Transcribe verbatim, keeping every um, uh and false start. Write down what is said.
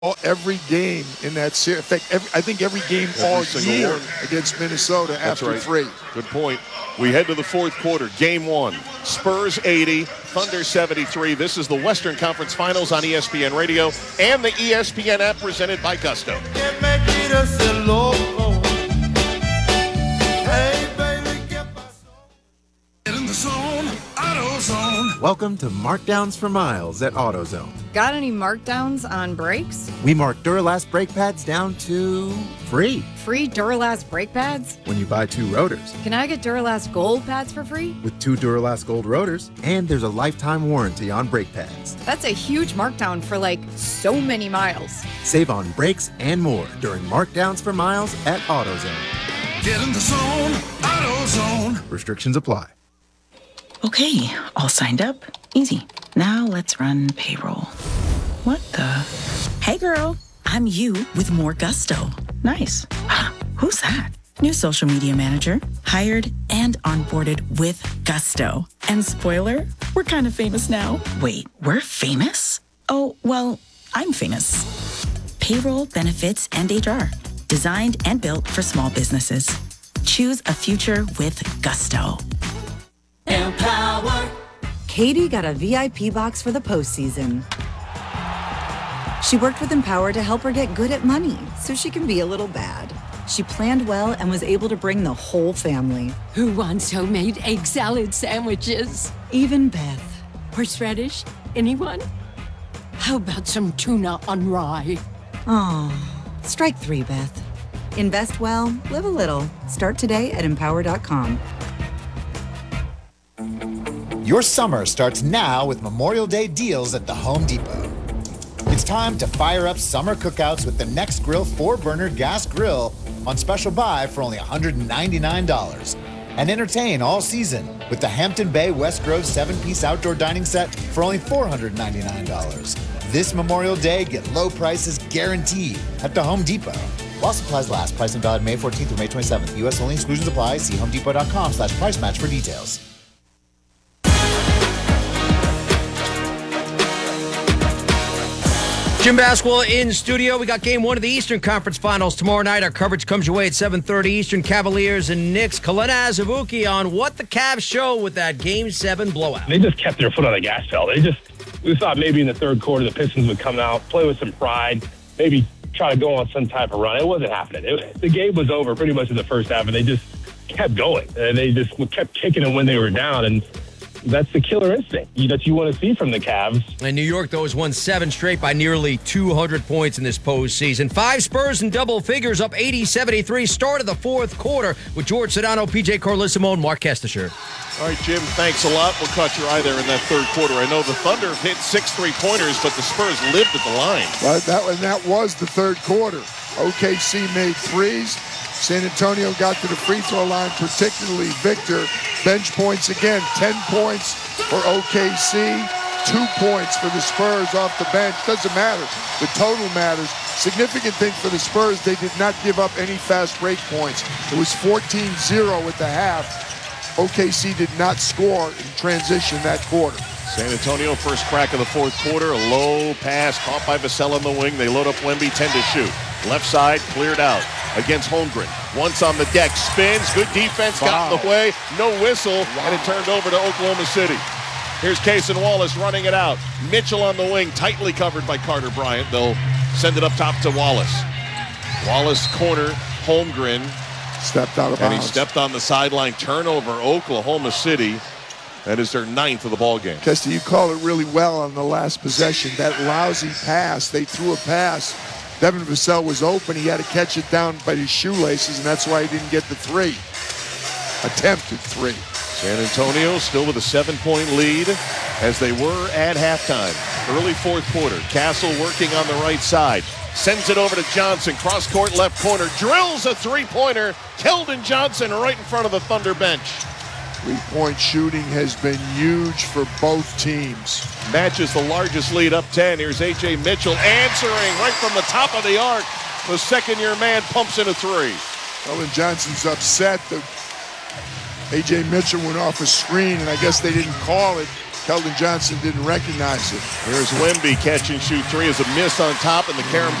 all, every game in that series. In fact, every, I think every game every all year one. against Minnesota That's after right. three. Good point. We head to the fourth quarter. Game one. Spurs eighty, Thunder seventy-three. This is the Western Conference Finals on E S P N Radio and the E S P N app presented by Gusto. Welcome to Markdowns for Miles at AutoZone. Got any markdowns on brakes? We mark Duralast brake pads down to free. Free Duralast brake pads? When you buy two rotors. Can I get Duralast Gold pads for free? With two Duralast Gold rotors, and there's a lifetime warranty on brake pads. That's a huge markdown for like so many miles. Save on brakes and more during Markdowns for Miles at AutoZone. Get in the zone, AutoZone. Restrictions apply. Okay, all signed up. Easy. Now let's run payroll. What the? Hey girl, I'm you with more gusto. Nice. Who's that? New social media manager, hired and onboarded with gusto. And spoiler, we're kind of famous now. Wait, we're famous? Oh, well, I'm famous. Payroll, benefits, and H R. Designed and built for small businesses. Choose a future with gusto. Empower. Katie got a V I P box for the postseason. She worked with Empower to help her get good at money so she can be a little bad. She planned well and was able to bring the whole family. Who wants homemade egg salad sandwiches? Even Beth. Horseradish? Anyone? How about some tuna on rye? Oh, strike three, Beth. Invest well, live a little. Start today at empower dot com. Your summer starts now with Memorial Day deals at the Home Depot. It's time to fire up summer cookouts with the Next Grill four burner gas grill on special buy for only one hundred ninety-nine dollars. And entertain all season with the Hampton Bay West Grove seven piece outdoor dining set for only four hundred ninety-nine dollars. This Memorial Day, get low prices guaranteed at the Home Depot. While supplies last, price and valid May fourteenth through May twenty-seventh. U S only, exclusions apply. See homedepot dot com slash price match for details. Jim Basketball in studio. We got game one of the Eastern Conference Finals tomorrow night. Our coverage comes your way at seven thirty Eastern. Cavaliers and Knicks. Kalena Azubuike on what the Cavs show with that game seven blowout. They just kept their foot on the gas pedal. They just, we thought maybe in the third quarter the Pistons would come out, play with some pride, maybe try to go on some type of run. It wasn't happening. It, the game was over pretty much in the first half, and they just kept going. And they just kept kicking it when they were down, and that's the killer instinct that you want to see from the Cavs. And New York, though, has won seven straight by nearly two hundred points in this postseason. Five Spurs in double figures, up eighty seventy-three. Start of the fourth quarter with George Sedano, P J Carlissimo, and Mark Kestisher. All right, Jim, thanks a lot. We'll caught your eye there in that third quarter. I know the Thunder hit six three-pointers, but the Spurs lived at the line. Well, that, and that was the third quarter. O K C made threes. San Antonio got to the free throw line, particularly Victor. Bench points again, ten points for O K C, two points for the Spurs off the bench. Doesn't matter. The total matters. Significant thing for the Spurs, they did not give up any fast break points. It was fourteen zero at the half. O K C did not score in transition that quarter. San Antonio, first crack of the fourth quarter, a low pass caught by Vassell on the wing. They load up Wemby, ten to shoot. Left side, cleared out against Holmgren. Once on the deck, spins, good defense, got wow. in the way, no whistle, wow. and it turned over to Oklahoma City. Here's Cason Wallace running it out. Mitchell on the wing, tightly covered by Carter Bryant. They'll send it up top to Wallace. Wallace corner, Holmgren. Stepped out of bounds. And he stepped on the sideline. Turnover, Oklahoma City. That is their ninth of the ball game. Kester, you called it really well on the last possession. That lousy pass, they threw a pass. Devin Vassell was open. He had to catch it down by his shoelaces, and that's why he didn't get the three. Attempted three. San Antonio still with a seven-point lead as they were at halftime. Early fourth quarter. Castle working on the right side. Sends it over to Johnson. Cross-court left corner. Drills a three-pointer. Keldon Johnson right in front of the Thunder bench. Three-point shooting has been huge for both teams. Matches the largest lead up ten. Here's A J Mitchell answering right from the top of the arc. The second-year man pumps in a three. Keldon Johnson's upset that A J Mitchell went off a screen, and I guess they didn't call it. Keldon Johnson didn't recognize it. Here's Wemby catch and shoot three as a miss on top, and the Karen